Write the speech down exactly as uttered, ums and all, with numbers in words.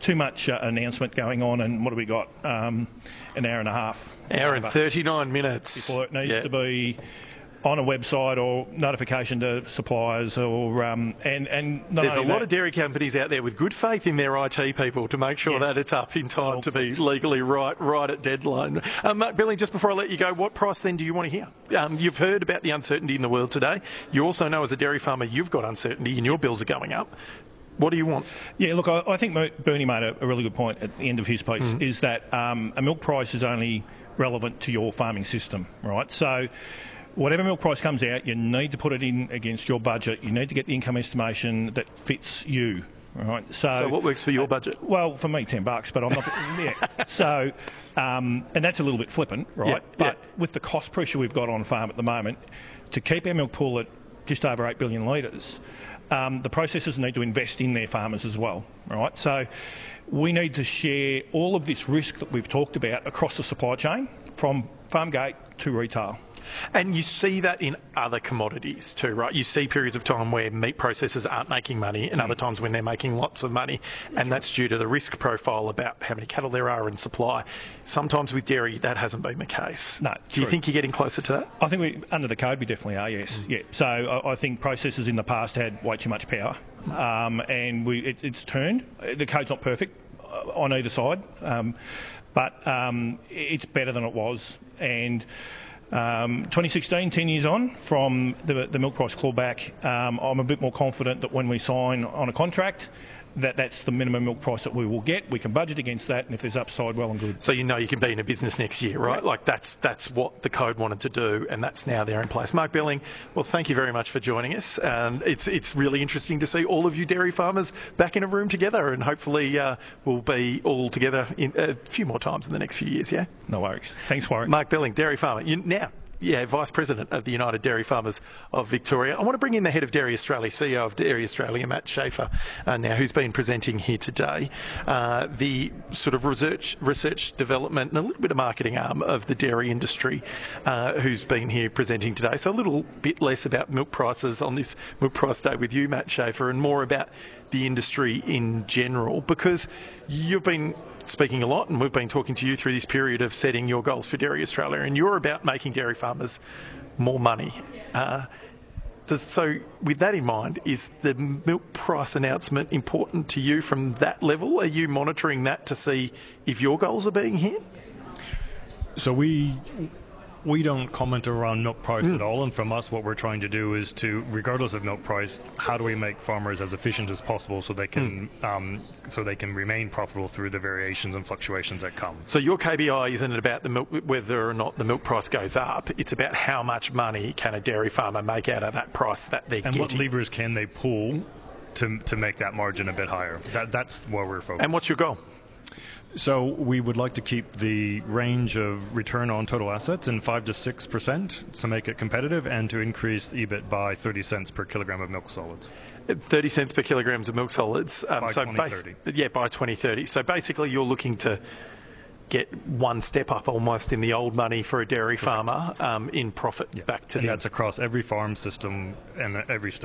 too much uh, announcement going on, and what have we got? Um, an hour and a half. Hour and thirty-nine minutes. Before it needs yeah. to be on a website or notification to suppliers, or um, and and not there's a only lot that, of dairy companies out there with good faith in their I T people to make sure Yes. that it's up in time Well, to be legally right right at deadline. Um, Mark Billing, just before I let you go, what price then do you want to hear? Um, you've heard about the uncertainty in the world today. You also know as a dairy farmer you've got uncertainty and your bills are going up. What do you want? Yeah, look, I, I think Bernie made a, a really good point at the end of his piece, mm-hmm. is that um, a milk price is only relevant to your farming system, right? So whatever milk price comes out, you need to put it in against your budget. You need to get the income estimation that fits you, right? So, so what works for your budget? Uh, well, for me, ten bucks, but I'm not. yeah. So, um, and that's a little bit flippant, right? Yeah, but yeah. with the cost pressure we've got on farm at the moment, to keep our milk pool at just over eight billion litres, um, the processors need to invest in their farmers as well, right? So we need to share all of this risk that we've talked about across the supply chain, from farm gate to retail. And you see that in other commodities too, right? You see periods of time where meat processors aren't making money and other times when they're making lots of money, and that's due to the risk profile about how many cattle there are in supply. Sometimes with dairy, that hasn't been the case. No, Do you think you're getting closer to that? I think we, under the code we definitely are, yes. Mm. Yeah. So I, I think processors in the past had way too much power, um, and we, it, it's turned. The code's not perfect on either side, um, but um, it's better than it was. And Um, twenty sixteen, ten years on from the, the milk price clawback, um, I'm a bit more confident that when we sign on a contract, that that's the minimum milk price that we will get. We can budget against that, and if there's upside, well and good. So you know you can be in a business next year, right? Right. Like that's that's what the code wanted to do, and that's now there in place. Mark Billing, well, thank you very much for joining us. And it's it's really interesting to see all of you dairy farmers back in a room together, and hopefully uh, we'll be all together in a few more times in the next few years, yeah? No worries. Thanks, Warwick. Mark Billing, dairy farmer. You, now, yeah, Vice President of the United Dairy Farmers of Victoria. I want to bring in the Head of Dairy Australia, C E O of Dairy Australia, Matt Schaefer, uh, now, who's been presenting here today. Uh, the sort of research, research development and a little bit of marketing arm of the dairy industry, uh, who's been here presenting today. So a little bit less about milk prices on this Milk Price Day with you, Matt Schaefer, and more about the industry in general, because you've been speaking a lot, and we've been talking to you through this period of setting your goals for Dairy Australia, and you're about making dairy farmers more money. Uh, does, so with that in mind, is the milk price announcement important to you from that level? Are you monitoring that to see if your goals are being hit? So we we don't comment around milk price Mm. at all, and from us what we're trying to do is to, regardless of milk price, how do we make farmers as efficient as possible so they can mm. um, so they can remain profitable through the variations and fluctuations that come. So your K B I isn't about the milk, whether or not the milk price goes up, it's about how much money can a dairy farmer make out of that price that they're and getting. what levers can they pull to to make that margin a bit higher. That that's where we're focused. And what's your goal? So we would like to keep the range of return on total assets in five to six percent to make it competitive, and to increase E B I T by thirty cents per kilogram of milk solids. thirty cents per kilograms of milk solids. Um, by so twenty thirty. Base, yeah, by twenty thirty. So basically you're looking to get one step up almost in the old money for a dairy farmer um, in profit Yeah. back to and the... that's across every farm system and every state.